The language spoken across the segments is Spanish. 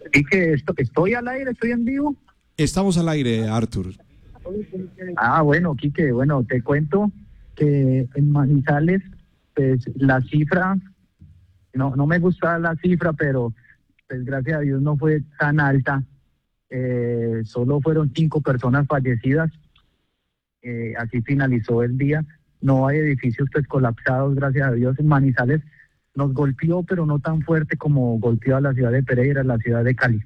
Y que estoy al aire, estoy en vivo. Estamos al aire, Arthur. Bueno, Quique, bueno, te cuento que en Manizales, pues la cifra, no me gusta la cifra, pero pues gracias a Dios no fue tan alta. Solo fueron 5 personas fallecidas. Así finalizó el día. No hay edificios pues colapsados, gracias a Dios. En Manizales nos golpeó, pero no tan fuerte como golpeó a la ciudad de Pereira, la ciudad de Cali.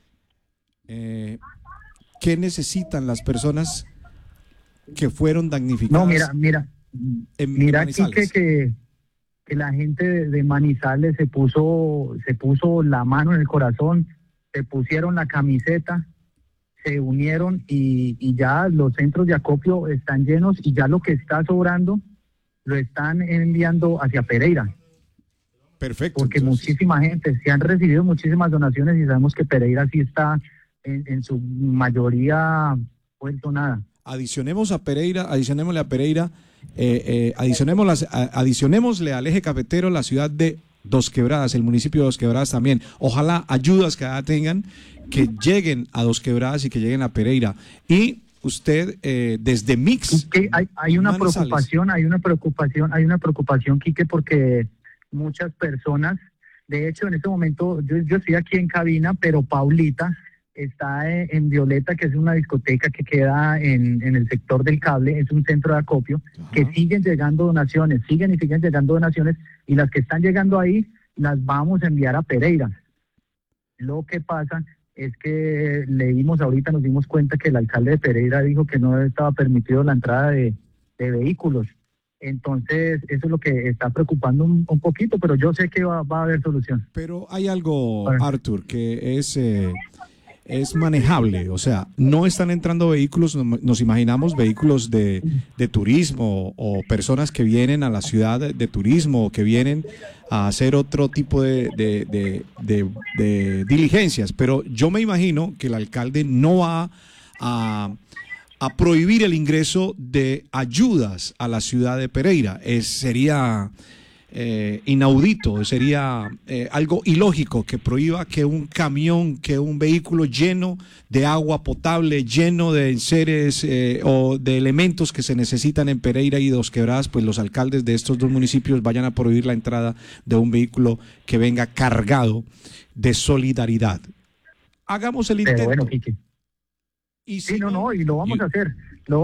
¿Qué necesitan las personas que fueron damnificadas? No, mira aquí que la gente de Manizales se puso la mano en el corazón, se pusieron la camiseta, se unieron y ya los centros de acopio están llenos y ya lo que está sobrando lo están enviando hacia Pereira. Perfecto. Porque muchísima gente, se han recibido muchísimas donaciones y sabemos que Pereira sí está en su mayoría vuelto nada. Adicionémosle a Pereira, adicionémosle al eje cafetero la ciudad de Dos Quebradas, el municipio de Dos Quebradas también. Ojalá ayudas que tengan, que lleguen a Dos Quebradas y que lleguen a Pereira. Y usted desde Mix. Hay una preocupación, Quique, porque muchas personas, de hecho en este momento yo estoy aquí en cabina, pero Paulita está en Violeta, que es una discoteca que queda en el sector del cable, es un centro de acopio. Ajá. Que siguen llegando donaciones, siguen llegando donaciones, y las que están llegando ahí las vamos a enviar a Pereira. Lo que pasa es que nos dimos cuenta que el alcalde de Pereira dijo que no estaba permitido la entrada de vehículos. Entonces, eso es lo que está preocupando un poquito, pero yo sé que va a haber solución. Pero hay algo, Arthur, que es manejable, o sea, no están entrando vehículos, nos imaginamos vehículos de turismo o personas que vienen a la ciudad de turismo o que vienen a hacer otro tipo de diligencias, pero yo me imagino que el alcalde no va a prohibir el ingreso de ayudas a la ciudad de Pereira. Sería inaudito, sería algo ilógico que prohíba que un camión, que un vehículo lleno de agua potable, lleno de enseres o de elementos que se necesitan en Pereira y Dos Quebradas, pues los alcaldes de estos dos municipios vayan a prohibir la entrada de un vehículo que venga cargado de solidaridad. Hagamos el intento. Pero bueno, Quique. Y lo vamos a hacer.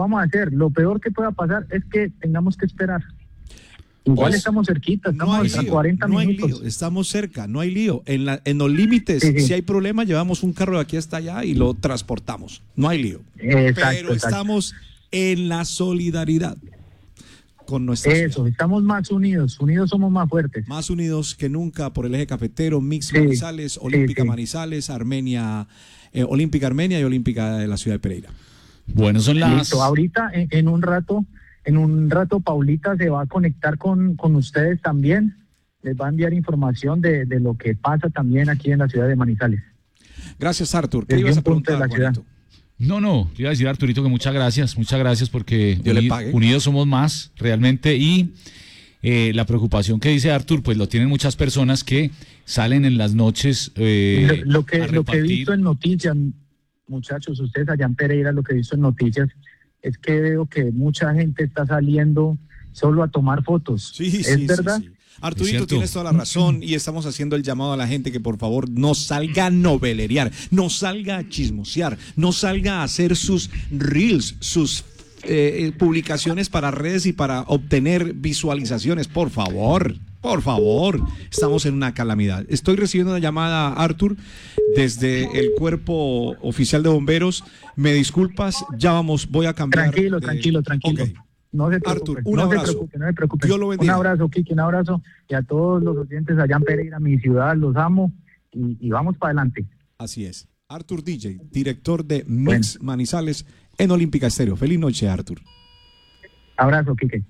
Lo peor que pueda pasar es que tengamos que esperar. Igual estamos cerquita, estamos a 40 minutos. No hay lío, estamos cerca, no hay lío. En los límites, sí. Si hay problema, llevamos un carro de aquí hasta allá y lo transportamos. No hay lío. Pero estamos en la solidaridad con nuestra ciudad. Estamos más unidos somos más fuertes. Más unidos que nunca por el eje cafetero, Mix Manizales, Olímpica Manizales, Armenia, Olímpica Armenia y Olímpica de la ciudad de Pereira. Bueno, son las... Listo, ahorita en un rato Paulita se va a conectar con ustedes también, les va a enviar información de lo que pasa también aquí en la ciudad de Manizales. Gracias, Arthur. ¿Qué ibas a preguntar, de la ciudad? No, iba a decir, Arturito, que muchas gracias porque unidos somos más realmente, y la preocupación que dice Arthur, pues lo tienen muchas personas que salen en las noches lo que he visto en noticias, muchachos, ustedes allá en Pereira, lo que he visto en noticias es que veo que mucha gente está saliendo solo a tomar fotos. ¿Es verdad? Sí. Arturito, tienes toda la razón, y estamos haciendo el llamado a la gente que por favor no salga a novelerear, no salga a chismosear, no salga a hacer sus reels, sus publicaciones para redes y para obtener visualizaciones. Por favor, estamos en una calamidad. Estoy recibiendo una llamada, Arthur, desde el Cuerpo Oficial de Bomberos. Me disculpas, voy a cambiar. Tranquilo. Okay. No se preocupe, Arthur, un abrazo. No se preocupe. Dios lo bendiga. Un abrazo, Kiki, un abrazo. Y a todos los oyentes allá en Pereira, mi ciudad, los amo. Y vamos para adelante. Así es. Arthur DJ, director de Mix Manizales en Olímpica Estéreo. Feliz noche, Arthur. Abrazo, Kike.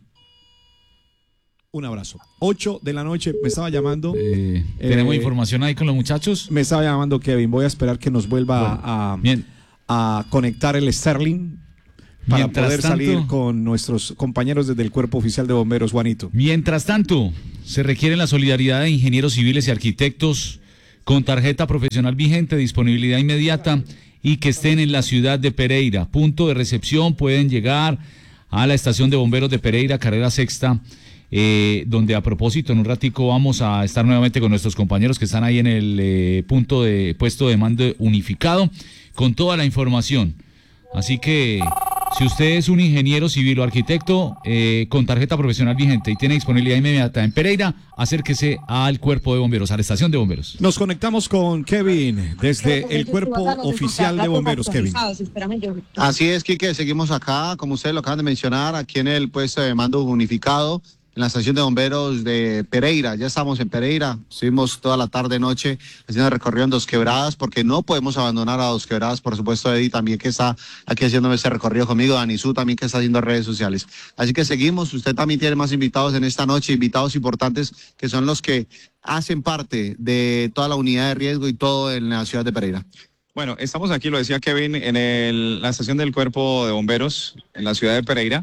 Un abrazo. 8 de la noche, me estaba llamando. ¿Tenemos información ahí con los muchachos? Me estaba llamando Kevin. Voy a esperar que nos vuelva a conectar el Sterling para poder salir con nuestros compañeros desde el Cuerpo Oficial de Bomberos, Juanito. Mientras tanto, se requiere la solidaridad de ingenieros civiles y arquitectos con tarjeta profesional vigente, disponibilidad inmediata y que estén en la ciudad de Pereira. Punto de recepción, pueden llegar a la estación de bomberos de Pereira, carrera sexta, donde a propósito en un ratico vamos a estar nuevamente con nuestros compañeros que están ahí en el puesto de mando unificado con toda la información. Así que si usted es un ingeniero civil o arquitecto con tarjeta profesional vigente y tiene disponibilidad inmediata en Pereira, acérquese al cuerpo de bomberos, a la estación de bomberos. Nos conectamos con Kevin desde el cuerpo oficial de bomberos. Kevin. Así es, Quique, seguimos acá, como ustedes lo acaban de mencionar, aquí en el puesto de mando unificado, en la estación de bomberos de Pereira. Ya estamos en Pereira, estuvimos toda la tarde-noche haciendo recorrido en Dos Quebradas, porque no podemos abandonar a Dos Quebradas, por supuesto, Eddie también que está aquí haciendo este recorrido conmigo, Danizú también que está haciendo redes sociales. Así que seguimos, usted también tiene más invitados en esta noche, invitados importantes que son los que hacen parte de toda la unidad de riesgo y todo en la ciudad de Pereira. Bueno, estamos aquí, lo decía Kevin, la estación del cuerpo de bomberos en la ciudad de Pereira.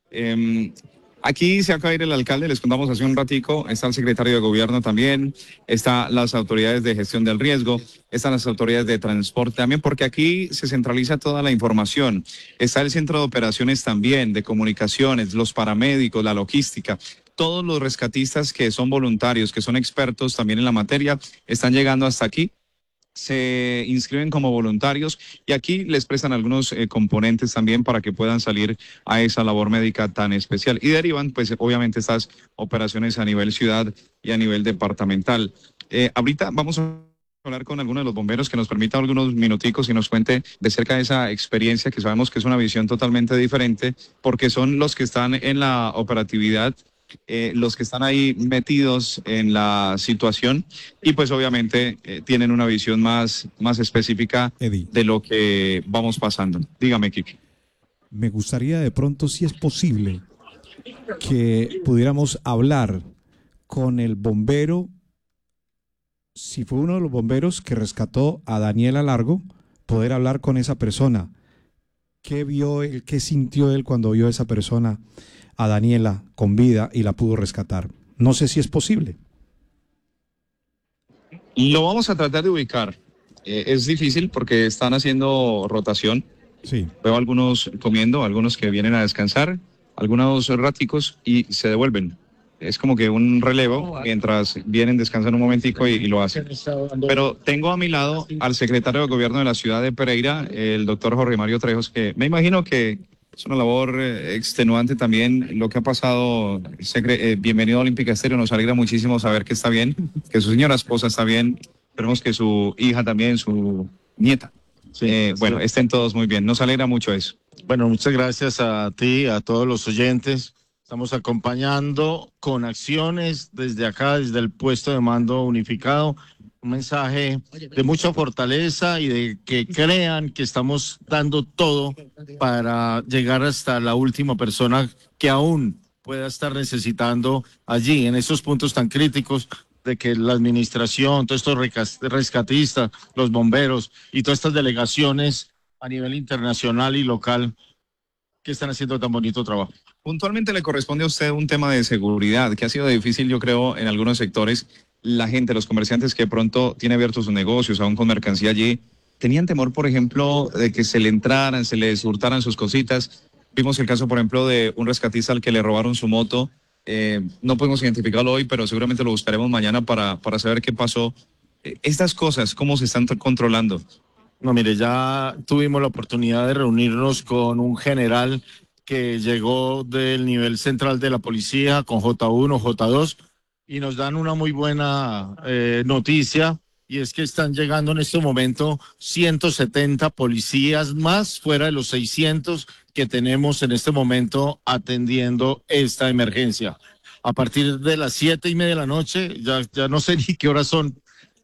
Aquí se acaba de ir el alcalde, les contamos hace un ratico, está el secretario de gobierno también, están las autoridades de gestión del riesgo, están las autoridades de transporte también, porque aquí se centraliza toda la información. Está el centro de operaciones también, de comunicaciones, los paramédicos, la logística. Todos los rescatistas que son voluntarios, que son expertos también en la materia, están llegando hasta aquí. Se inscriben como voluntarios y aquí les prestan algunos componentes también para que puedan salir a esa labor médica tan especial y derivan pues obviamente estas operaciones a nivel ciudad y a nivel departamental. Ahorita vamos a hablar con algunos de los bomberos que nos permita algunos minuticos y nos cuente de cerca de esa experiencia que sabemos que es una visión totalmente diferente porque son los que están en la operatividad, los que están ahí metidos en la situación y pues obviamente tienen una visión más específica Eddie, de lo que vamos pasando. Dígame, Kiki. Me gustaría de pronto, si es posible, que pudiéramos hablar con el bombero, si fue uno de los bomberos que rescató a Daniela Largo, poder hablar con esa persona. ¿Qué vio él, qué sintió él cuando vio a esa persona, a Daniela, con vida y la pudo rescatar? No sé si es posible. Lo vamos a tratar de ubicar. Es difícil porque están haciendo rotación. Sí. Veo algunos comiendo, algunos que vienen a descansar, algunos raticos y se devuelven. Es como que un relevo mientras vienen, descansan un momentico y lo hacen. Pero tengo a mi lado al secretario de gobierno de la ciudad de Pereira, el doctor Jorge Mario Trejos, que me imagino que es una labor extenuante también lo que ha pasado. Bienvenido a Olímpica Estéreo, nos alegra muchísimo saber que está bien, que su señora esposa está bien, esperemos que su hija también, su nieta, sí, bueno, estén todos muy bien, nos alegra mucho eso. Bueno, muchas gracias a ti, a todos los oyentes. Estamos acompañando con acciones desde acá, desde el puesto de mando unificado, un mensaje de mucha fortaleza y de que crean que estamos dando todo para llegar hasta la última persona que aún pueda estar necesitando allí, en esos puntos tan críticos de que la administración, todos estos rescatistas, los bomberos y todas estas delegaciones a nivel internacional y local que están haciendo tan bonito trabajo. Puntualmente le corresponde a usted un tema de seguridad que ha sido difícil, yo creo, en algunos sectores. La gente, los comerciantes que de pronto tienen abiertos sus negocios, aún con mercancía allí, tenían temor, por ejemplo, de que se le entraran, se les hurtaran sus cositas. Vimos el caso, por ejemplo, de un rescatista al que le robaron su moto. No podemos identificarlo hoy, pero seguramente lo buscaremos mañana para saber qué pasó. Estas cosas, ¿cómo se están controlando? No, mire, ya tuvimos la oportunidad de reunirnos con un general que llegó del nivel central de la policía con J1, J2, y nos dan una muy buena noticia, y es que están llegando en este momento 170 policías más fuera de los 600 que tenemos en este momento atendiendo esta emergencia. A partir de las 7:30 de la noche, ya no sé ni qué horas son,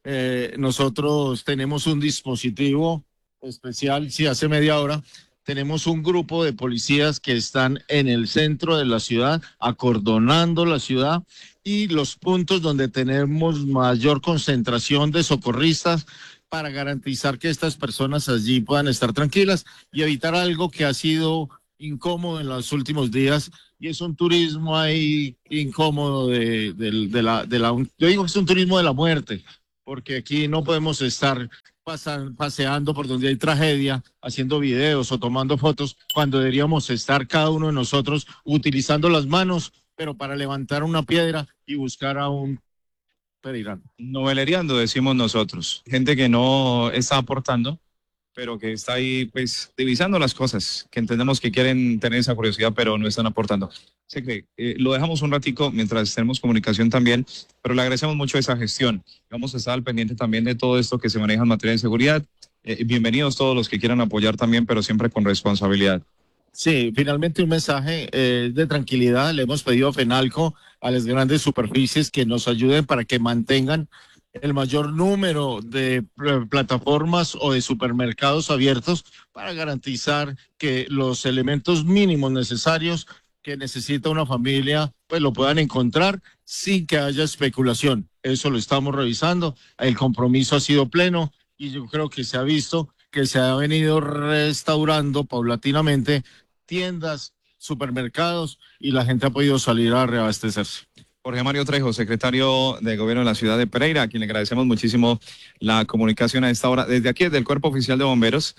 nosotros tenemos un dispositivo especial, sí, hace media hora, tenemos un grupo de policías que están en el centro de la ciudad, acordonando la ciudad y los puntos donde tenemos mayor concentración de socorristas para garantizar que estas personas allí puedan estar tranquilas y evitar algo que ha sido incómodo en los últimos días, y es un turismo ahí incómodo yo digo que es un turismo de la muerte, porque aquí no podemos estar paseando por donde hay tragedia, haciendo videos o tomando fotos, cuando deberíamos estar cada uno de nosotros utilizando las manos, pero para levantar una piedra y buscar a un pereirano. Noveleriando, decimos nosotros. Gente que no está aportando, pero que está ahí, pues, divisando las cosas, que entendemos que quieren tener esa curiosidad, pero no están aportando. Sé que lo dejamos un ratico mientras tenemos comunicación también, pero le agradecemos mucho esa gestión. Vamos a estar al pendiente también de todo esto que se maneja en materia de seguridad. Bienvenidos todos los que quieran apoyar también, pero siempre con responsabilidad. Sí, finalmente un mensaje de tranquilidad. Le hemos pedido a FENALCO, a las grandes superficies, que nos ayuden para que mantengan el mayor número de plataformas o de supermercados abiertos para garantizar que los elementos mínimos necesarios que necesita una familia, pues lo puedan encontrar sin que haya especulación. Eso lo estamos revisando. El compromiso ha sido pleno y yo creo que se ha visto que se ha venido restaurando paulatinamente tiendas, supermercados, y la gente ha podido salir a reabastecerse. Jorge Mario Trejo, secretario de Gobierno de la ciudad de Pereira, a quien le agradecemos muchísimo la comunicación a esta hora. Desde aquí, desde el Cuerpo Oficial de Bomberos,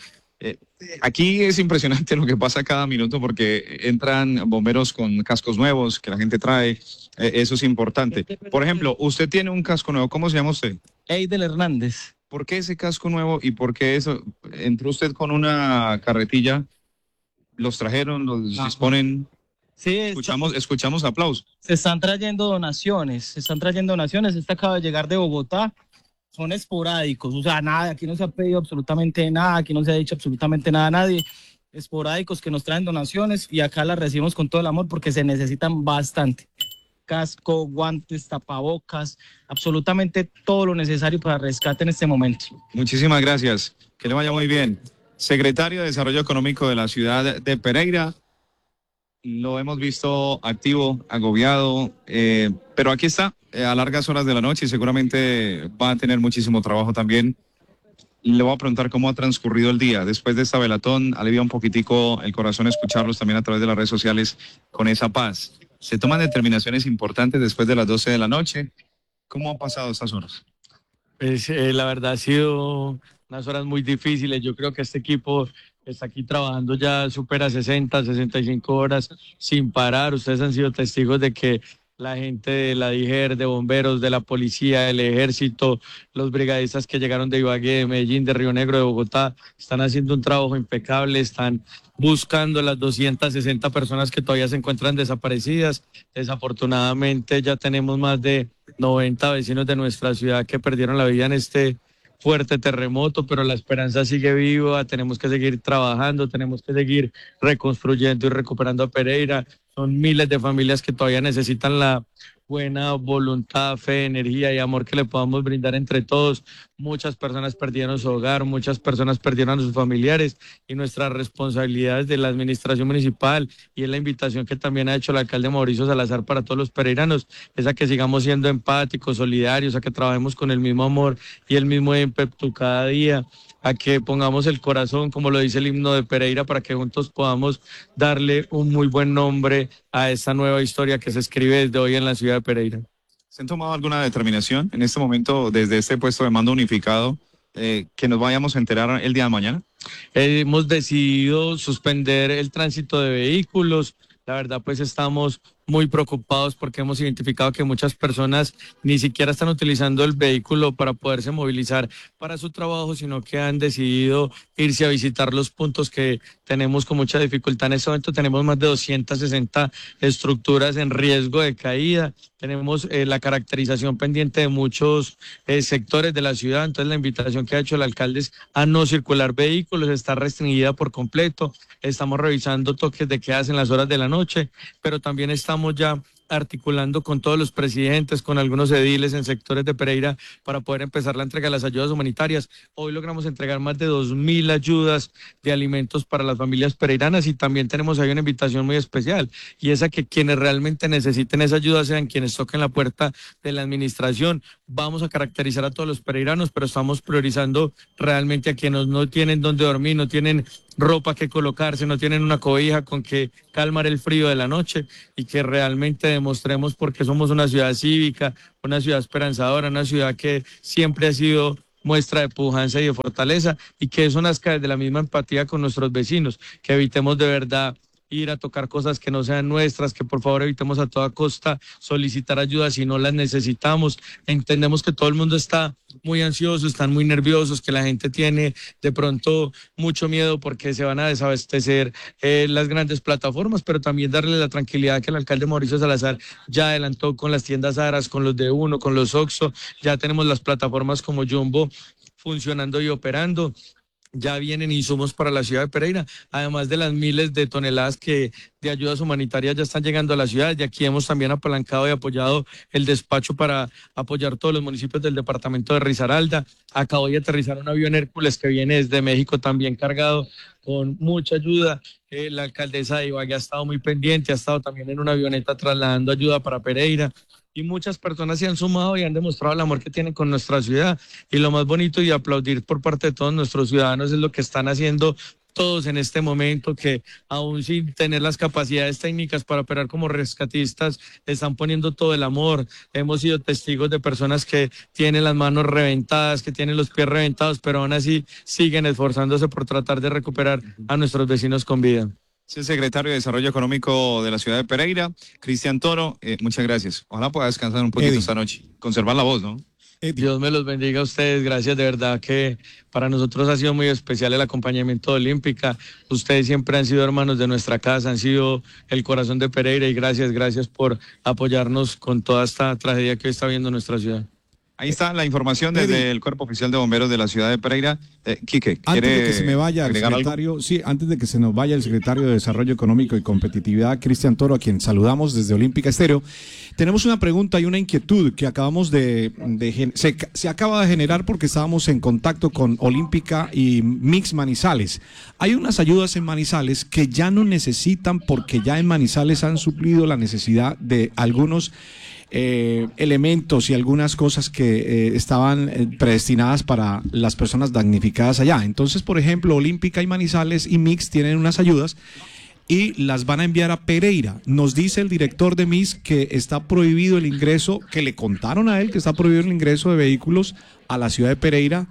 aquí es impresionante lo que pasa cada minuto porque entran bomberos con cascos nuevos que la gente trae. Eso es importante. Por ejemplo, usted tiene un casco nuevo. ¿Cómo se llama usted? Eidel Hernández. ¿Por qué ese casco nuevo y por qué eso? ¿Entró usted con una carretilla? ¿Los trajeron? ¿Los disponen? Sí, escuchamos aplausos. se están trayendo donaciones. Este acaba de llegar de Bogotá. Son esporádicos, o sea, nada, aquí no se ha pedido absolutamente nada, aquí no se ha dicho absolutamente nada a nadie. Esporádicos que nos traen donaciones y acá las recibimos con todo el amor porque se necesitan bastante. Casco, guantes, tapabocas, absolutamente todo lo necesario para rescate en este momento. Muchísimas gracias, que le vaya muy bien. Secretario de Desarrollo Económico de la ciudad de Pereira, lo hemos visto activo, agobiado, pero aquí está a largas horas de la noche y seguramente va a tener muchísimo trabajo también. Le voy a preguntar cómo ha transcurrido el día. Después de esta velatón, alivia un poquitico el corazón escucharlos también a través de las redes sociales con esa paz. Se toman determinaciones importantes después de las 12 de la noche. ¿Cómo han pasado estas horas? Pues la verdad ha sido unas horas muy difíciles. Yo creo que este equipo está aquí trabajando ya supera 60, 65 horas sin parar. Ustedes han sido testigos de que la gente de la DIGER, de bomberos, de la policía, del ejército, los brigadistas que llegaron de Ibagué, de Medellín, de Río Negro, de Bogotá, están haciendo un trabajo impecable, están buscando las 260 personas que todavía se encuentran desaparecidas. Desafortunadamente ya tenemos más de 90 vecinos de nuestra ciudad que perdieron la vida en este fuerte terremoto, pero la esperanza sigue viva. Tenemos que seguir trabajando, tenemos que seguir reconstruyendo y recuperando a Pereira. Son miles de familias que todavía necesitan la buena voluntad, fe, energía y amor que le podamos brindar entre todos. Muchas personas perdieron su hogar, muchas personas perdieron a sus familiares y nuestras responsabilidades de la administración municipal, y es la invitación que también ha hecho el alcalde Mauricio Salazar para todos los pereiranos, es a que sigamos siendo empáticos, solidarios, a que trabajemos con el mismo amor y el mismo ímpetu cada día, a que pongamos el corazón, como lo dice el himno de Pereira, para que juntos podamos darle un muy buen nombre a esta nueva historia que se escribe desde hoy en la ciudad de Pereira. ¿Se han tomado alguna determinación en este momento desde este puesto de mando unificado que nos vayamos a enterar el día de mañana? Hemos decidido suspender el tránsito de vehículos. La verdad, pues estamos muy preocupados porque hemos identificado que muchas personas ni siquiera están utilizando el vehículo para poderse movilizar para su trabajo, sino que han decidido irse a visitar los puntos que tenemos con mucha dificultad. En este momento tenemos más de 260 estructuras en riesgo de caída. Tenemos la caracterización pendiente de muchos sectores de la ciudad. Entonces la invitación que ha hecho el alcalde es a no circular vehículos, está restringida por completo. Estamos revisando toques de quedas en las horas de la noche, pero también estamos ya articulando con todos los presidentes, con algunos ediles en sectores de Pereira para poder empezar la entrega de las ayudas humanitarias. Hoy logramos entregar más de 2.000 ayudas de alimentos para las familias pereiranas, y también tenemos ahí una invitación muy especial, y es a que quienes realmente necesiten esa ayuda sean quienes toquen la puerta de la administración. Vamos a caracterizar a todos los pereiranos, pero estamos priorizando realmente a quienes no tienen dónde dormir, no tienen ropa que colocarse, no tienen una cobija con que calmar el frío de la noche, y que realmente demostremos porque somos una ciudad cívica, una ciudad esperanzadora, una ciudad que siempre ha sido muestra de pujanza y de fortaleza, y que eso nazca de la misma empatía con nuestros vecinos, que evitemos de verdad ir a tocar cosas que no sean nuestras, que por favor evitemos a toda costa solicitar ayuda si no las necesitamos. Entendemos que todo el mundo está muy ansioso, están muy nerviosos, que la gente tiene de pronto mucho miedo porque se van a desabastecer las grandes plataformas, pero también darle la tranquilidad que el alcalde Mauricio Salazar ya adelantó con las tiendas Aras, con los de Uno, con los Oxxo, ya tenemos las plataformas como Jumbo funcionando y operando. Ya vienen insumos para la ciudad de Pereira, además de las miles de toneladas que de ayudas humanitarias ya están llegando a la ciudad. Y aquí hemos también apalancado y apoyado el despacho para apoyar todos los municipios del departamento de Risaralda. Acabó de aterrizar un avión Hércules que viene desde México también cargado con mucha ayuda. La alcaldesa de Ibagué ha estado muy pendiente, ha estado también en una avioneta trasladando ayuda para Pereira. Y muchas personas se han sumado y han demostrado el amor que tienen con nuestra ciudad. Y lo más bonito y aplaudir por parte de todos nuestros ciudadanos es lo que están haciendo todos en este momento, que aún sin tener las capacidades técnicas para operar como rescatistas, están poniendo todo el amor. Hemos sido testigos de personas que tienen las manos reventadas, que tienen los pies reventados, pero aún así siguen esforzándose por tratar de recuperar a nuestros vecinos con vida. Es el secretario de Desarrollo Económico de la ciudad de Pereira, Cristian Toro. Muchas gracias. Ojalá pueda descansar un poquito esta noche. Conservar la voz, ¿no? Dios me los bendiga a ustedes. Gracias, de verdad que para nosotros ha sido muy especial el acompañamiento de Olímpica. Ustedes siempre han sido hermanos de nuestra casa, han sido el corazón de Pereira, y gracias por apoyarnos con toda esta tragedia que hoy está viendo nuestra ciudad. Ahí está la información desde el Cuerpo Oficial de Bomberos de la ciudad de Pereira. Quique, antes de que se me vaya el secretario, antes de que se nos vaya el secretario de Desarrollo Económico y Competitividad, Cristian Toro, a quien saludamos desde Olímpica Estéreo, tenemos una pregunta y una inquietud que acabamos se acaba de generar porque estábamos en contacto con Olímpica y Mix Manizales. Hay unas ayudas en Manizales que ya no necesitan, porque ya en Manizales han suplido la necesidad de algunos elementos y algunas cosas que estaban predestinadas para las personas damnificadas allá. Entonces, por ejemplo, Olímpica y Manizales y Mix tienen unas ayudas y las van a enviar a Pereira. Nos dice el director de Mix que está prohibido el ingreso, que le contaron a él que está prohibido el ingreso de vehículos a la ciudad de Pereira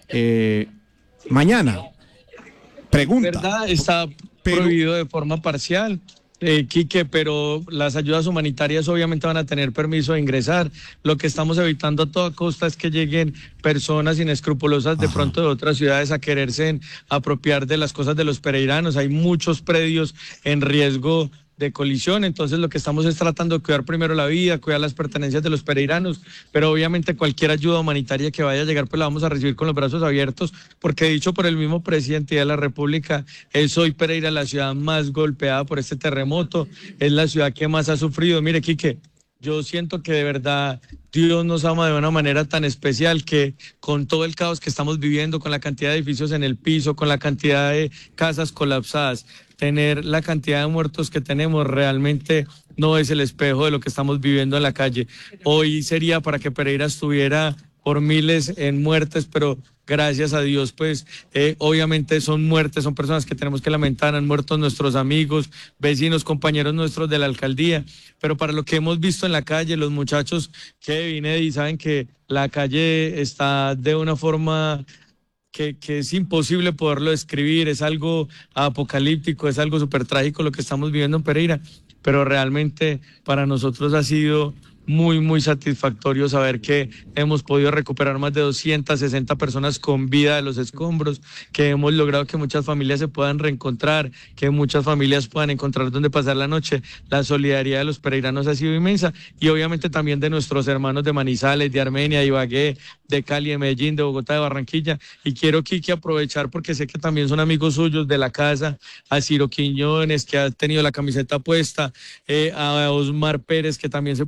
mañana. Pregunta. ¿Verdad? Está prohibido de forma parcial. Quique, pero las ayudas humanitarias obviamente van a tener permiso de ingresar. Lo que estamos evitando a toda costa es que lleguen personas inescrupulosas de pronto de otras ciudades a quererse apropiar de las cosas de los pereiranos. Hay muchos predios en riesgo de colisión, entonces lo que estamos es tratando de cuidar primero la vida, cuidar las pertenencias de los pereiranos, pero obviamente cualquier ayuda humanitaria que vaya a llegar pues la vamos a recibir con los brazos abiertos, porque dicho por el mismo presidente de la República, es hoy Pereira la ciudad más golpeada por este terremoto, es la ciudad que más ha sufrido. Mire, Quique, yo siento que de verdad Dios nos ama de una manera tan especial, que con todo el caos que estamos viviendo, con la cantidad de edificios en el piso, con la cantidad de casas colapsadas, tener la cantidad de muertos que tenemos realmente no es el espejo de lo que estamos viviendo en la calle. Hoy sería para que Pereira estuviera por miles en muertes, pero gracias a Dios, pues obviamente son muertes, son personas que tenemos que lamentar, han muerto nuestros amigos, vecinos, compañeros nuestros de la alcaldía, pero para lo que hemos visto en la calle, los muchachos que vine y saben que la calle está de una forma que es imposible poderlo describir, es algo apocalíptico, es algo súper trágico lo que estamos viviendo en Pereira, pero realmente para nosotros ha sido muy satisfactorio saber que hemos podido recuperar más de 260 personas con vida de los escombros, que hemos logrado que muchas familias se puedan reencontrar, que muchas familias puedan encontrar donde pasar la noche. La solidaridad de los pereiranos ha sido inmensa, y obviamente también de nuestros hermanos de Manizales, de Armenia, de Ibagué, de Cali, de Medellín, de Bogotá, de Barranquilla. Y quiero, Quique, aprovechar porque sé que también son amigos suyos de la casa, a Ciro Quiñones, que ha tenido la camiseta puesta, a Osmar Pérez, que también se puso la camiseta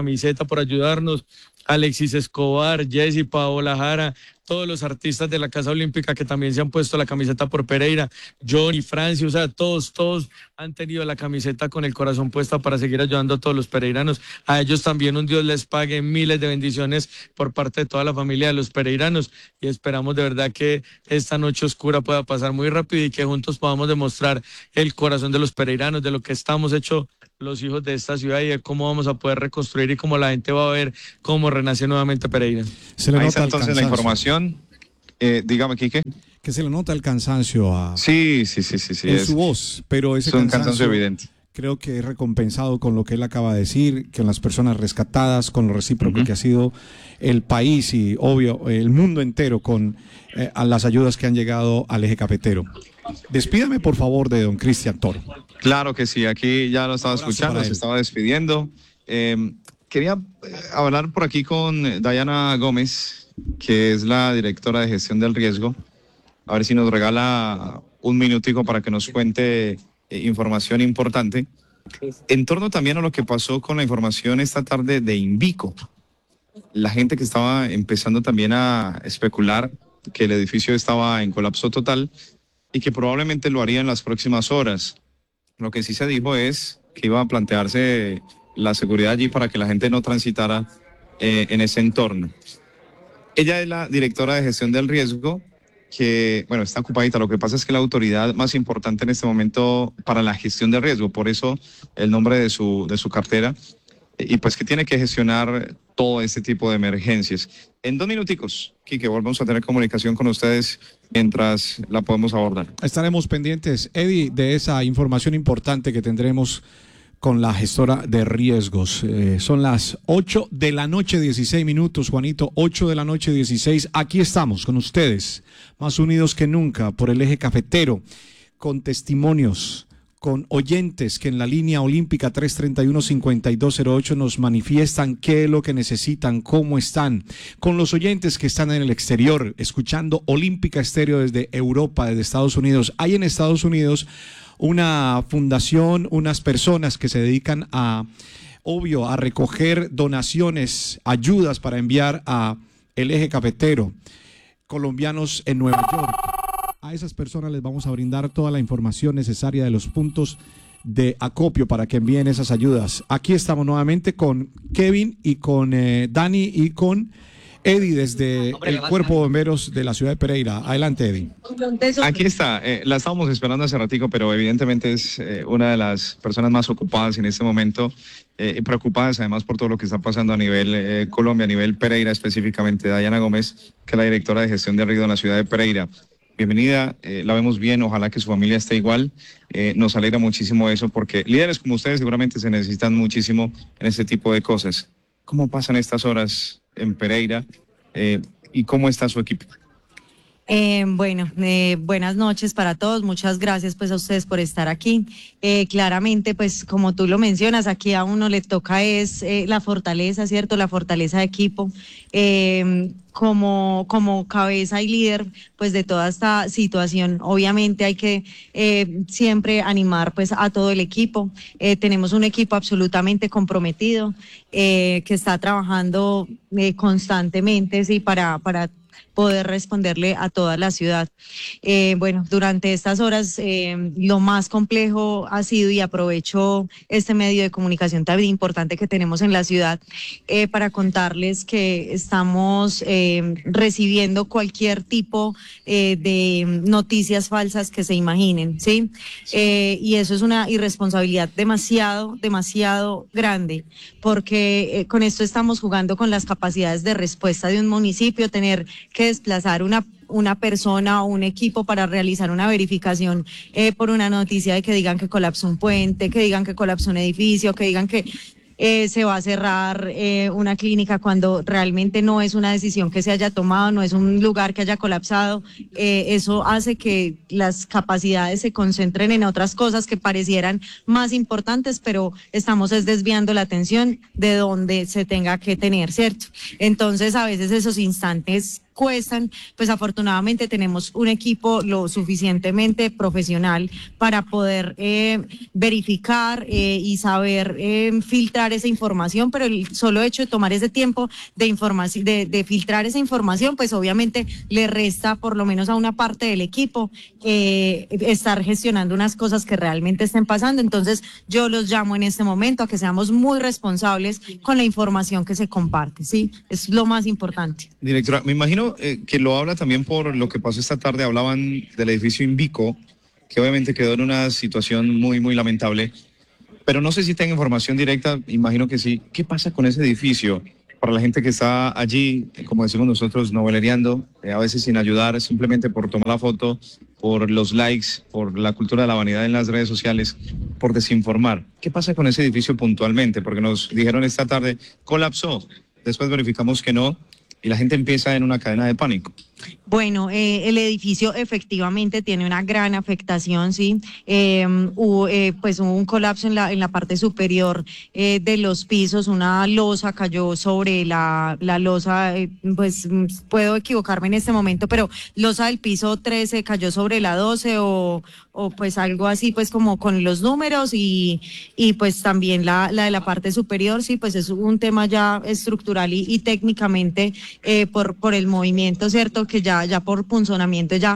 camiseta por ayudarnos, Alexis Escobar, Jessy, Paola Jara, todos los artistas de la Casa Olímpica que también se han puesto la camiseta por Pereira, Johnny, Francia, o sea, todos han tenido la camiseta con el corazón puesta para seguir ayudando a todos los pereiranos. A ellos también un Dios les pague, miles de bendiciones por parte de toda la familia de los pereiranos, y esperamos de verdad que esta noche oscura pueda pasar muy rápido y que juntos podamos demostrar el corazón de los pereiranos, de lo que estamos hechos los hijos de esta ciudad y de cómo vamos a poder reconstruir y cómo la gente va a ver cómo renace nuevamente Pereira. Se le Ahí nota está entonces la información. Dígame, Quique. Que se le nota el cansancio a Sí. en su voz, pero ese es un cansancio evidente. Creo que es recompensado con lo que él acaba de decir, con las personas rescatadas, con lo recíproco que ha sido el país y, obvio, el mundo entero con a las ayudas que han llegado al eje cafetero. Despídame, por favor, de don Cristian Toro. Claro que sí, aquí ya lo estaba escuchando, se estaba despidiendo. Quería hablar por aquí con Dayana Gómez, que es la directora de gestión del riesgo. A ver si nos regala un minutico para que nos cuente información importante. En torno también a lo que pasó con la información esta tarde de Invico. La gente que estaba empezando también a especular que el edificio estaba en colapso total y que probablemente lo haría en las próximas horas. Lo que sí se dijo es que iba a plantearse la seguridad allí para que la gente no transitara en ese entorno. Ella es la directora de gestión del riesgo, que, bueno, está ocupadita. Lo que pasa es que la autoridad más importante en este momento para la gestión del riesgo, por eso el nombre de su cartera, y pues que tiene que gestionar todo este tipo de emergencias. En 2 minuticos, Quique, volvemos a tener comunicación con ustedes mientras la podemos abordar. Estaremos pendientes, Eddie, de esa información importante que tendremos con la gestora de riesgos. Son las 8 de la noche, 16 minutos, Juanito, 8 de la noche, 16. Aquí estamos con ustedes, más unidos que nunca por el eje cafetero, con testimonios, con oyentes que en la línea olímpica 331-5208 nos manifiestan qué es lo que necesitan, cómo están, con los oyentes que están en el exterior, escuchando Olímpica Estéreo desde Europa, desde Estados Unidos. Hay en Estados Unidos una fundación, unas personas que se dedican a, obvio, a recoger donaciones, ayudas para enviar a el eje cafetero, colombianos en Nueva York. A esas personas les vamos a brindar toda la información necesaria de los puntos de acopio para que envíen esas ayudas. Aquí estamos nuevamente con Kevin y con Dani y con Eddie desde el Cuerpo de Bomberos de la ciudad de Pereira. Adelante, Eddie. Aquí está, la estábamos esperando hace ratico, pero evidentemente es una de las personas más ocupadas en este momento, preocupadas además por todo lo que está pasando a nivel Colombia, a nivel Pereira específicamente. Dayana Gómez, que es la directora de gestión de riesgo en la ciudad de Pereira. Bienvenida, la vemos bien, ojalá que su familia esté igual. Nos alegra muchísimo eso, porque líderes como ustedes seguramente se necesitan muchísimo en este tipo de cosas. ¿Cómo pasan estas horas en Pereira y cómo está su equipo? Buenas noches para todos, muchas gracias pues a ustedes por estar aquí. Claramente pues como tú lo mencionas, aquí a uno le toca es la fortaleza, ¿cierto? La fortaleza de equipo. Como cabeza y líder pues de toda esta situación, obviamente hay que siempre animar pues a todo el equipo. Tenemos un equipo absolutamente comprometido que está trabajando constantemente, sí, para poder responderle a toda la ciudad. Durante estas horas lo más complejo ha sido, y aprovecho este medio de comunicación tan importante que tenemos en la ciudad para contarles que estamos recibiendo cualquier tipo de noticias falsas que se imaginen, ¿sí? Y eso es una irresponsabilidad demasiado grande, porque con esto estamos jugando con las capacidades de respuesta de un municipio, tener que desplazar una persona o un equipo para realizar una verificación por una noticia de que digan que colapsó un puente, que digan que colapsó un edificio, que digan que se va a cerrar una clínica, cuando realmente no es una decisión que se haya tomado, no es un lugar que haya colapsado. Eso hace que las capacidades se concentren en otras cosas que parecieran más importantes, pero estamos desviando la atención de donde se tenga que tener, ¿cierto? Entonces a veces esos instantes cuestan, pues afortunadamente tenemos un equipo lo suficientemente profesional para poder verificar y saber filtrar esa información, pero el solo hecho de tomar ese tiempo de información, de filtrar esa información, pues obviamente le resta por lo menos a una parte del equipo estar gestionando unas cosas que realmente estén pasando. Entonces yo los llamo en este momento a que seamos muy responsables con la información que se comparte, ¿sí? Es lo más importante. Directora, me imagino que lo habla también por lo que pasó esta tarde. Hablaban del edificio Invico, que obviamente quedó en una situación muy, muy lamentable, pero no sé si tengo información directa, imagino que sí. ¿Qué pasa con ese edificio? Para la gente que está allí, como decimos nosotros, novelereando, a veces sin ayudar, simplemente por tomar la foto, por los likes, por la cultura de la vanidad en las redes sociales, por desinformar. ¿Qué pasa con ese edificio puntualmente? Porque nos dijeron esta tarde, colapsó. Después verificamos que no, y la gente empieza en una cadena de pánico. Bueno, el edificio efectivamente tiene una gran afectación, sí. Hubo un colapso en la parte superior de los pisos, una losa cayó sobre la losa, pues puedo equivocarme en este momento, pero losa del piso 13 cayó sobre la 12 o pues algo así, pues como con los números y pues también la de la parte superior, sí, pues es un tema ya estructural y técnicamente por el movimiento, ¿cierto? Que ya por punzonamiento ya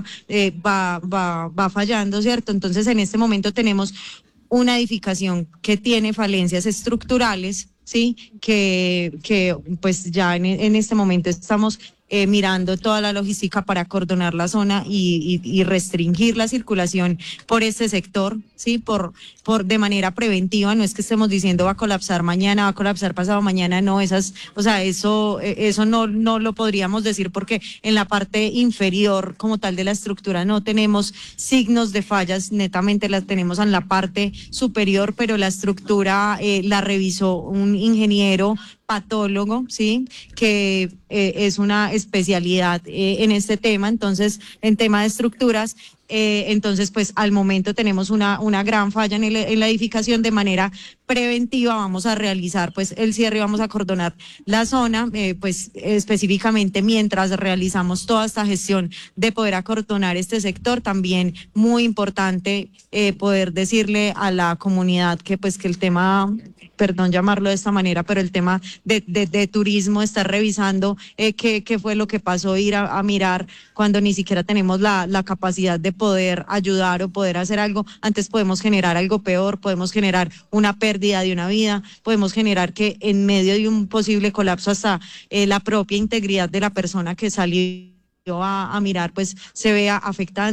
va fallando, ¿cierto? Entonces en este momento tenemos una edificación que tiene falencias estructurales, ¿sí? Que pues ya en este momento estamos mirando toda la logística para acordonar la zona y restringir la circulación por este sector, sí, de manera preventiva. No es que estemos diciendo va a colapsar mañana, va a colapsar pasado mañana, no, eso no lo podríamos decir porque en la parte inferior como tal de la estructura no tenemos signos de fallas, netamente las tenemos en la parte superior, pero la estructura la revisó un ingeniero patólogo, sí, que es una especialidad en este tema, entonces en tema de estructuras, entonces pues al momento tenemos una gran falla en la edificación. De manera preventiva vamos a realizar pues el cierre y vamos a acordonar la zona, pues específicamente mientras realizamos toda esta gestión de poder acordonar este sector. También muy importante poder decirle a la comunidad que pues que el tema, perdón llamarlo de esta manera, pero el tema de turismo, estar revisando qué fue lo que pasó, ir a mirar cuando ni siquiera tenemos la capacidad de poder ayudar o poder hacer algo. Antes podemos generar algo peor, podemos generar una pérdida de una vida, podemos generar que en medio de un posible colapso hasta la propia integridad de la persona que salió a mirar pues se vea afectada.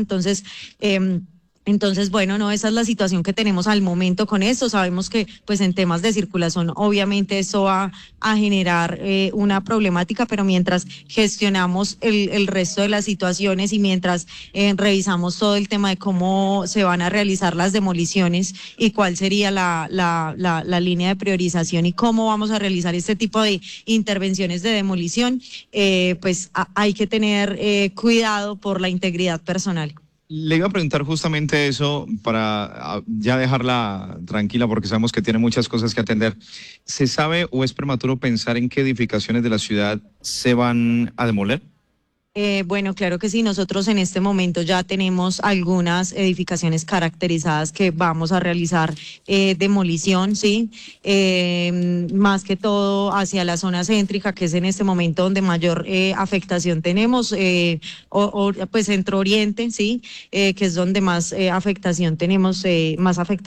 Entonces, bueno, no, esa es la situación que tenemos al momento con esto. Sabemos que, pues, en temas de circulación, obviamente eso va a generar una problemática, pero mientras gestionamos el resto de las situaciones y mientras revisamos todo el tema de cómo se van a realizar las demoliciones y cuál sería la línea de priorización y cómo vamos a realizar este tipo de intervenciones de demolición, pues hay que tener cuidado por la integridad personal. Le iba a preguntar justamente eso para ya dejarla tranquila porque sabemos que tiene muchas cosas que atender. ¿Se sabe o es prematuro pensar en qué edificaciones de la ciudad se van a demoler? Bueno, claro que sí. Nosotros en este momento ya tenemos algunas edificaciones caracterizadas que vamos a realizar demolición, sí, más que todo hacia la zona céntrica, que es en este momento donde mayor afectación tenemos, pues Centro Oriente, sí, que es donde más afectación tenemos, en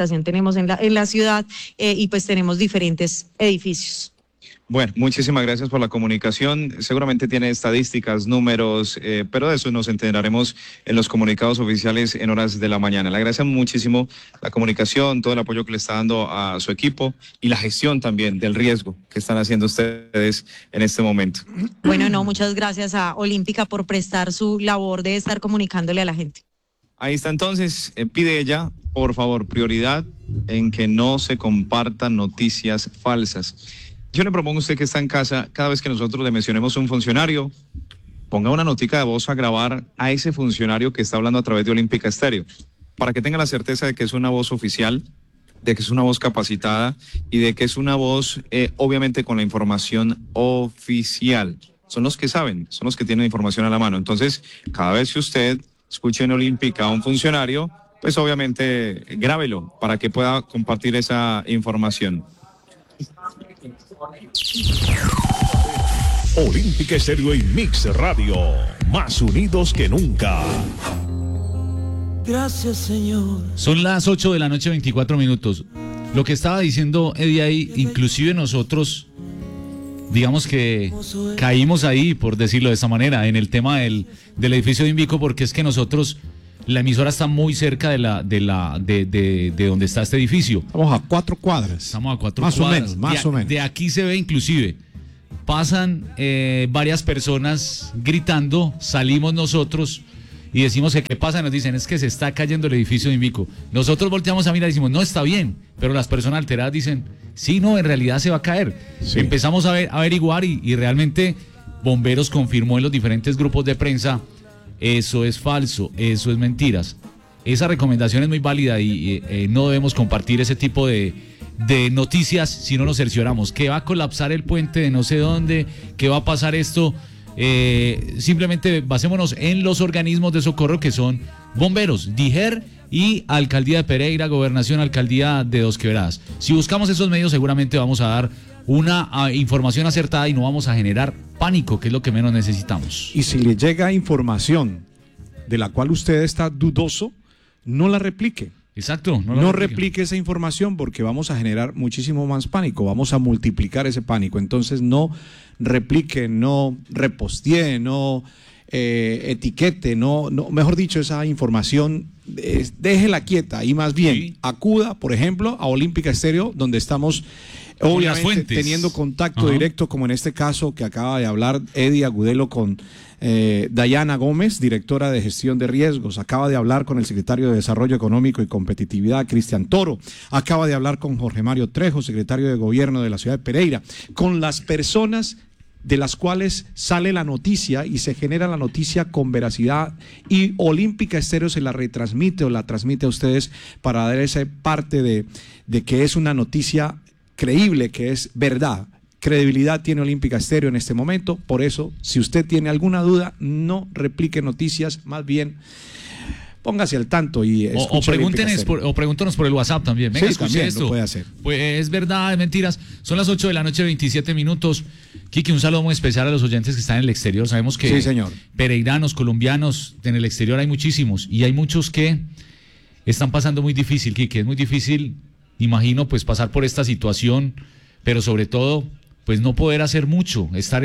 la ciudad, y pues tenemos diferentes edificios. Bueno, muchísimas gracias por la comunicación. Seguramente tiene estadísticas, números, pero de eso nos enteraremos en los comunicados oficiales en horas de la mañana. Le agradecemos muchísimo la comunicación, todo el apoyo que le está dando a su equipo y la gestión también del riesgo que están haciendo ustedes en este momento. Bueno, no, muchas gracias a Olímpica por prestar su labor de estar comunicándole a la gente. Ahí está entonces, pide ella, por favor, prioridad en que no se compartan noticias falsas. Yo le propongo a usted que está en casa, cada vez que nosotros le mencionemos un funcionario, ponga una notica de voz a grabar a ese funcionario que está hablando a través de Olímpica Estéreo, para que tenga la certeza de que es una voz oficial, de que es una voz capacitada y de que es una voz, obviamente, con la información oficial. son los que saben, son los que tienen información a la mano. Entonces, cada vez que usted escuche en Olímpica a un funcionario, pues obviamente grábelo para que pueda compartir esa información. Olímpica Estéreo y Mix Radio, más unidos que nunca. Gracias, Señor. Son las 8 de la noche, 24 minutos. Lo que estaba diciendo Eddie ahí, inclusive nosotros, digamos que caímos ahí, por decirlo de esa manera, en el tema del edificio de Invico, porque es que nosotros, la emisora está muy cerca de donde está este edificio. Estamos a 4 cuadras. Estamos a 4 más cuadras. Más o menos. De aquí se ve inclusive. Pasan varias personas gritando, salimos nosotros y decimos que qué pasa, nos dicen es que se está cayendo el edificio de Invico. Nosotros volteamos a mirar y decimos no, está bien, pero las personas alteradas dicen sí, no, en realidad se va a caer. Sí. Empezamos a averiguar y realmente Bomberos confirmó en los diferentes grupos de prensa, eso es falso, eso es mentiras. Esa recomendación es muy válida y no debemos compartir ese tipo de noticias si no nos cercioramos que va a colapsar el puente de no sé dónde, que va a pasar esto. Simplemente basémonos en los organismos de socorro que son Bomberos, DIGER y Alcaldía de Pereira, Gobernación, Alcaldía de Dos Quebradas. Si buscamos esos medios seguramente vamos a dar una información acertada y no vamos a generar pánico, que es lo que menos necesitamos. Y si le llega información de la cual usted está dudoso, no la replique. Exacto. No replique esa información porque vamos a generar muchísimo más pánico, vamos a multiplicar ese pánico. Entonces no replique, no repostee, no etiquete, no, mejor dicho, esa información déjela quieta y más bien acuda, por ejemplo, a Olímpica Estéreo, donde estamos obviamente teniendo contacto directo, como en este caso que acaba de hablar Eddie Agudelo con Dayana Gómez, directora de gestión de riesgos. Acaba de hablar con el secretario de Desarrollo Económico y Competitividad, Cristian Toro. Acaba de hablar con Jorge Mario Trejo, secretario de Gobierno de la ciudad de Pereira, con las personas de las cuales sale la noticia y se genera la noticia con veracidad, y Olímpica Estéreo se la retransmite o la transmite a ustedes para dar esa parte de que es una noticia creíble, que es verdad. Credibilidad tiene Olímpica Estéreo en este momento. Por eso, si usted tiene alguna duda, no replique noticias, más bien póngase al tanto y escuche. O pregúntenos por el WhatsApp también. Venga, sí, también esto. Lo puede hacer. Pues es verdad, es mentiras. Son las 8 de la noche, 27 minutos. Kiki, un saludo muy especial a los oyentes que están en el exterior. Sabemos que sí, señor, pereiranos, colombianos, en el exterior hay muchísimos. Y hay muchos que están pasando muy difícil, Kiki. Es muy difícil, imagino, pues pasar por esta situación, pero sobre todo, pues no poder hacer mucho, estar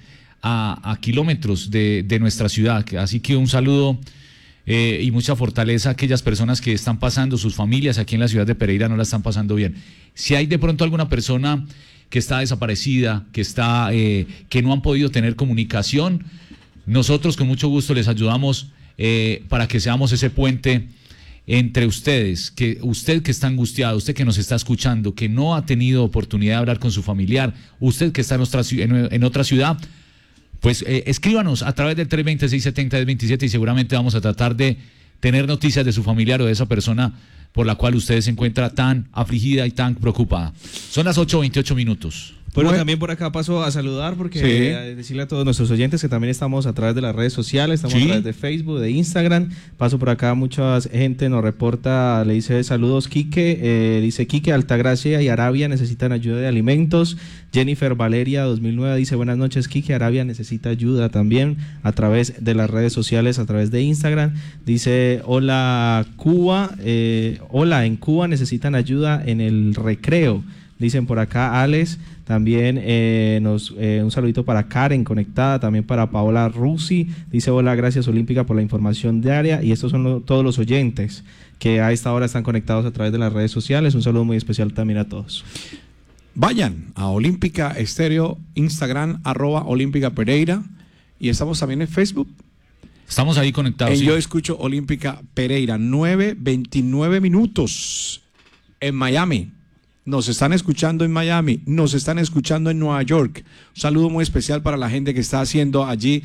a kilómetros de nuestra ciudad. Así que un saludo y mucha fortaleza a aquellas personas que están pasando, sus familias aquí en la ciudad de Pereira no la están pasando bien. Si hay de pronto alguna persona que está desaparecida, que no han podido tener comunicación, nosotros con mucho gusto les ayudamos para que seamos ese puente entre ustedes, que usted que está angustiado, usted que nos está escuchando, que no ha tenido oportunidad de hablar con su familiar, usted que está en otra ciudad, pues escríbanos a través del 320-670-27 y seguramente vamos a tratar de tener noticias de su familiar o de esa persona por la cual usted se encuentra tan afligida y tan preocupada. Son las 8:28 minutos. Bueno, también por acá paso a saludar porque decirle a todos nuestros oyentes que también estamos a través de las redes sociales, estamos a través de Facebook, de Instagram. Paso por acá, mucha gente nos reporta, le dice saludos Quique, dice Quique, Altagracia y Arabia necesitan ayuda de alimentos. Jennifer Valeria 2009 dice buenas noches Quique, Arabia necesita ayuda también a través de las redes sociales, a través de Instagram. Dice hola Cuba, hola, en Cuba necesitan ayuda en el recreo. Dicen por acá Alex, también un saludito para Karen conectada, también para Paola Rusi, dice hola, gracias Olímpica por la información diaria, y estos son todos los oyentes que a esta hora están conectados a través de las redes sociales. Un saludo muy especial también a todos. Vayan a Olímpica Estéreo, Instagram, @Olímpica Pereira, y estamos también en Facebook. Estamos ahí conectados. Yo escucho Olímpica Pereira, 9:29 minutos en Miami. nos están escuchando en Miami, nos están escuchando en Nueva York. Un saludo muy especial para la gente que está haciendo allí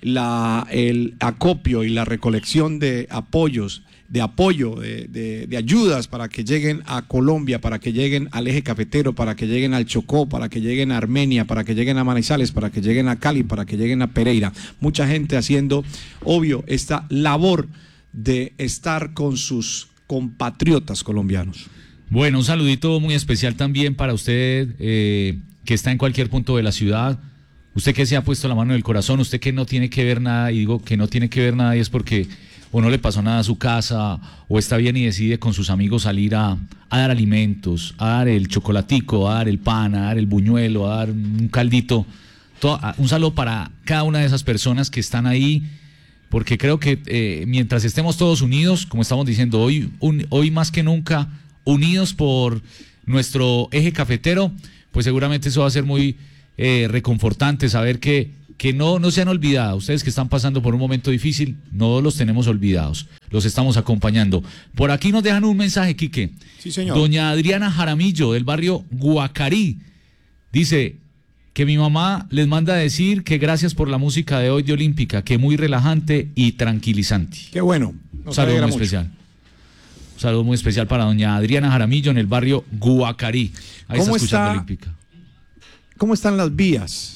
el acopio y la recolección de apoyos, de ayudas para que lleguen a Colombia, para que lleguen al eje cafetero, para que lleguen al Chocó, para que lleguen a Armenia, para que lleguen a Manizales, para que lleguen a Cali, para que lleguen a Pereira. Mucha gente haciendo, obvio, esta labor de estar con sus compatriotas colombianos. Bueno, un saludito muy especial también para usted que está en cualquier punto de la ciudad. Usted que se ha puesto la mano en el corazón, usted que no tiene que ver nada, y digo que no tiene que ver nada y es porque o no le pasó nada a su casa, o está bien y decide con sus amigos salir a dar alimentos, a dar el chocolatico, a dar el pan, a dar el buñuelo, a dar un caldito. Un saludo para cada una de esas personas que están ahí, porque creo que mientras estemos todos unidos, como estamos diciendo hoy más que nunca, unidos por nuestro eje cafetero, pues seguramente eso va a ser muy reconfortante, saber que no se han olvidado. Ustedes que están pasando por un momento difícil, no los tenemos olvidados, los estamos acompañando. Por aquí nos dejan un mensaje, Quique. Sí, señor. Doña Adriana Jaramillo, del barrio Guacarí, dice que mi mamá les manda a decir que gracias por la música de hoy de Olímpica, que muy relajante y tranquilizante. Qué bueno. Un saludo muy especial. Un saludo muy especial para doña Adriana Jaramillo en el barrio Guacarí. Ahí está escuchando Olímpica. ¿Cómo están las vías?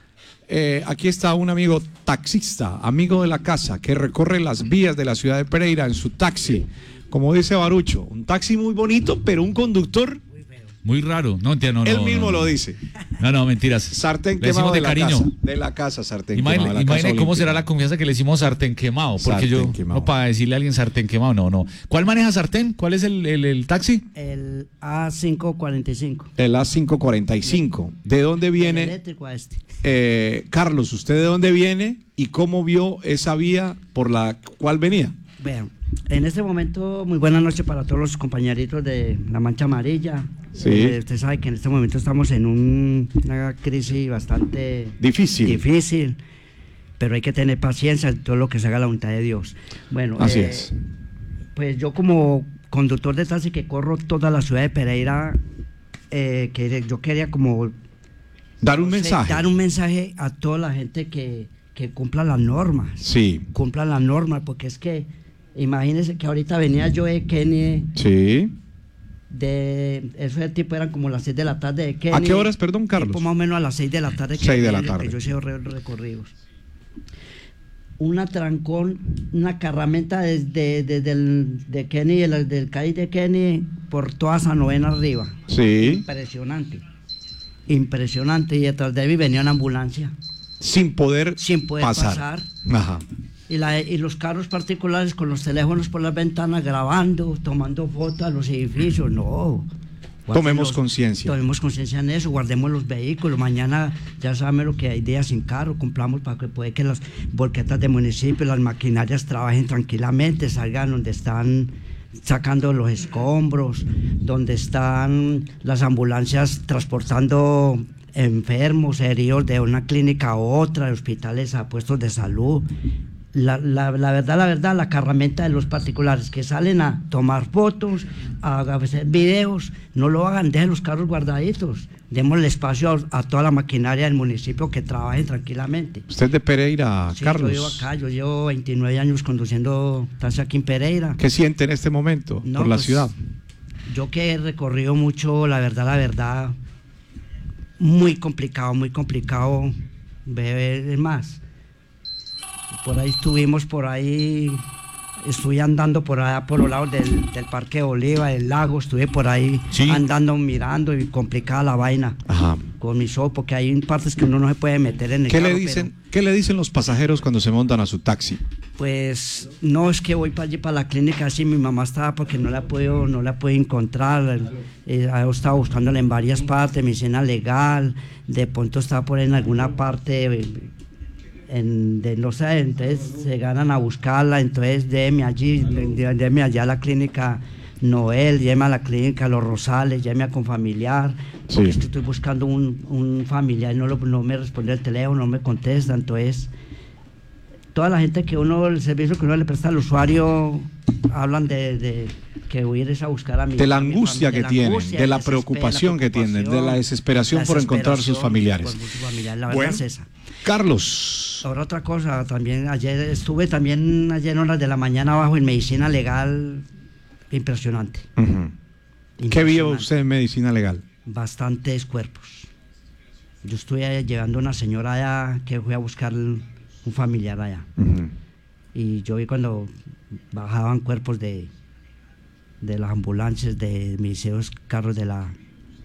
Aquí está un amigo taxista, amigo de la casa, que recorre las vías de la ciudad de Pereira en su taxi. Como dice Barucho, un taxi muy bonito, pero un conductor muy raro. No, entiendo. Él mismo lo dice. No, mentiras. Sartén quemado de cariño. De la casa, sartén quemado. Imagínate cómo será la confianza que le decimos sartén quemado. Porque sartén quemado. No, para decirle a alguien sartén quemado, no. ¿Cuál maneja sartén? ¿Cuál es el taxi? El A545. El A545. ¿De dónde viene? El eléctrico a este. Carlos, ¿usted de dónde viene y cómo vio esa vía por la cual venía? Bueno, en este momento, muy buena noche para todos los compañeritos de La Mancha Amarilla. Sí. Usted sabe que en este momento estamos en una crisis bastante difícil, pero hay que tener paciencia en todo lo que se haga la voluntad de Dios. Bueno, así es. Pues yo como conductor de taxi que corro toda la ciudad de Pereira, que yo quería como dar un mensaje a toda la gente que cumpla las normas. Sí. Cumpla las normas, porque es que imagínense que ahorita venía yo de Kenny. Sí. Ese tipo eran como las 6 de la tarde de Kenny. ¿A qué horas, perdón, Carlos? Tipo más o menos a las 6 de la tarde. 6 de la tarde. Que yo hice recorridos. Una trancón, una carramenta de Kenny, del CAI de Kenny, por toda esa novena arriba. Sí. Impresionante. Y detrás de mí venía una ambulancia. Sin poder pasar. Ajá. Y los carros particulares con los teléfonos por las ventanas grabando, tomando fotos a los edificios. No. Tomemos conciencia. Tomemos conciencia en eso, guardemos los vehículos. Mañana ya saben lo que hay días sin carro, cumplamos para que puede que las volquetas de municipio, las maquinarias trabajen tranquilamente, salgan donde están sacando los escombros, donde están las ambulancias transportando enfermos, heridos de una clínica a otra, de hospitales a puestos de salud. La verdad, la carramenta de los particulares que salen a tomar fotos, a hacer videos, no lo hagan, dejen los carros guardaditos, démosle espacio a toda la maquinaria del municipio que trabajen tranquilamente. ¿Usted es de Pereira, sí, Carlos? Yo vivo acá, yo llevo 29 años conduciendo taxi aquí en Pereira. ¿Qué siente en este momento por la ciudad? Yo que he recorrido mucho, la verdad, muy complicado, beber más. Por ahí estuve andando por allá por los lados del Parque Oliva, del lago, estuve por ahí andando, mirando y complicada la vaina. Ajá. Con mis ojos, porque hay partes que uno no se puede meter en el carro. ¿Qué le dicen los pasajeros cuando se montan a su taxi? Pues no, es que voy para allí para la clínica, así mi mamá estaba porque no la puedo encontrar, estaba buscándola en varias partes, medicina legal, de pronto estaba por ahí en alguna parte, no sé, entonces se ganan a buscarla, entonces déme allá a la clínica Noel, lléveme a la clínica Los Rosales, lléveme a Confamiliar, porque es que estoy buscando un familiar y no me responde el teléfono, no me contesta, entonces toda la gente el servicio que uno le presta al usuario, hablan de que voy a ir a buscar a mi de la angustia que tienen, de la preocupación que tienen, de la desesperación por encontrar sus familiares. La verdad es esa. Carlos. Ahora otra cosa, también estuve en horas de la mañana abajo en medicina legal, impresionante. ¿Qué vio usted en medicina legal? Bastantes cuerpos. Yo estuve llevando a una señora allá que fui a buscar un familiar allá. Y yo vi cuando bajaban cuerpos de las ambulancias, de mis carros de la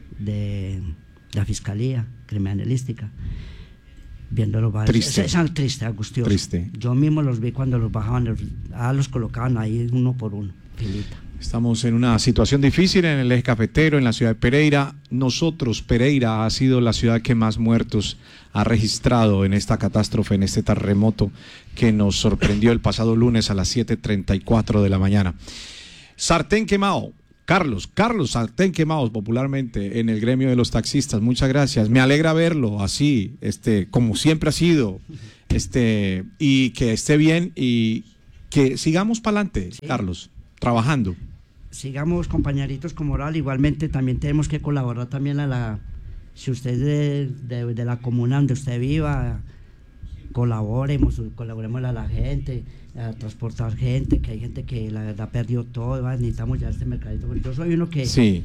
fiscalía criminalística, viéndolos bajar. Triste. Es triste, angustioso. Triste. Yo mismo los vi cuando los bajaban, los colocaban ahí uno por uno, filita. Estamos en una situación difícil en el eje cafetero, en la ciudad de Pereira. Pereira ha sido la ciudad que más muertos ha registrado en esta catástrofe, en este terremoto que nos sorprendió el pasado lunes a las 7:34 de la mañana. Sartén quemado. Carlos Sartén quemado popularmente en el gremio de los taxistas. Muchas gracias. Me alegra verlo así, como siempre ha sido, y que esté bien y que sigamos para adelante, sí. Carlos, trabajando. Sigamos, compañeritos, con moral. Igualmente también tenemos que colaborar también si usted es de la comuna donde usted viva, colaboremos a la gente, a transportar gente, que hay gente que la verdad perdió todo, necesitamos ya este mercadito. Yo soy uno que... Sí.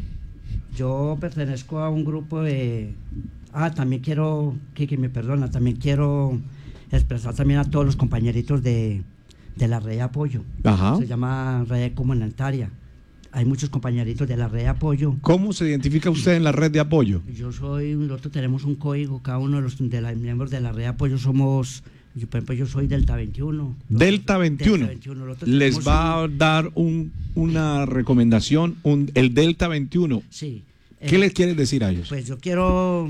Yo pertenezco a un grupo de... también quiero, Kiki me perdona, también quiero expresar también a todos los compañeritos de la red de apoyo. Ajá. Se llama red comunitaria. Hay muchos compañeritos de la red de apoyo. ¿Cómo se identifica usted en la red de apoyo? Nosotros tenemos un código, cada uno de los miembros de la red de apoyo somos, por ejemplo, yo soy Delta 21. Delta 21. Les va a dar una recomendación, el Delta 21. Sí. ¿Qué les quieres decir a ellos? Pues yo quiero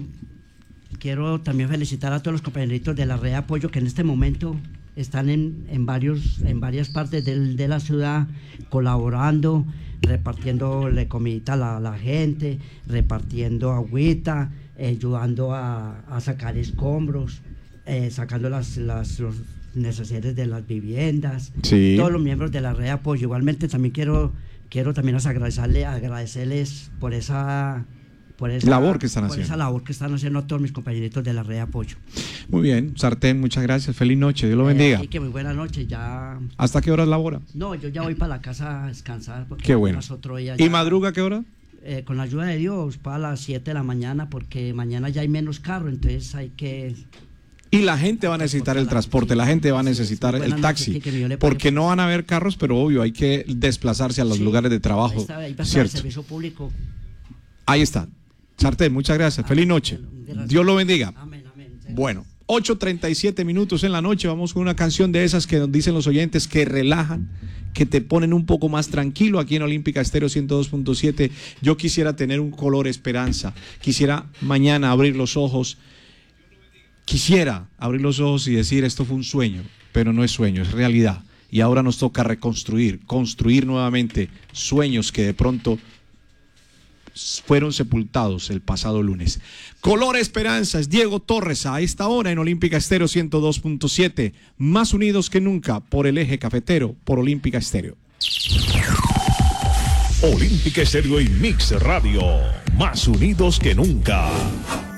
también felicitar a todos los compañeritos de la red de apoyo que en este momento están en varias partes de la ciudad colaborando, repartiéndole comidita a la gente, repartiendo agüita, ayudando a sacar escombros, sacando las necesidades de las viviendas. Sí. Todos los miembros de la red de apoyo. Igualmente también quiero también agradecerles por esa labor que están haciendo. Esa labor que están haciendo a todos mis compañeritos de la red de apoyo. Muy bien, Sartén, muchas gracias. Feliz noche, Dios lo bendiga. Y que muy buena noche. Ya. ¿Hasta qué horas labora? No, yo ya voy para la casa a descansar. Qué bueno. Otro día ¿Y madruga qué hora? Con la ayuda de Dios, para las 7 de la mañana, porque mañana ya hay menos carro, entonces hay que... Y la gente va a necesitar el transporte, la gente va a necesitar el taxi, porque no van a haber carros, pero obvio, hay que desplazarse a los lugares de trabajo. Ahí va ¿cierto? El servicio público. Ahí está. Sartén, muchas gracias. Feliz noche. Dios lo bendiga. Amén. Bueno, 8:37 minutos en la noche. Vamos con una canción de esas que nos dicen los oyentes que relajan, que te ponen un poco más tranquilo aquí en Olímpica Estéreo 102.7. Yo quisiera tener un color esperanza. Quisiera mañana abrir los ojos. Quisiera abrir los ojos y decir esto fue un sueño, pero no es sueño, es realidad. Y ahora nos toca construir nuevamente sueños que de pronto fueron sepultados el pasado lunes. Color Esperanza es Diego Torres a esta hora en Olímpica Estéreo 102.7, más unidos que nunca por el eje cafetero, por Olímpica Estéreo. Olímpica Estéreo y Mix Radio, más unidos que nunca.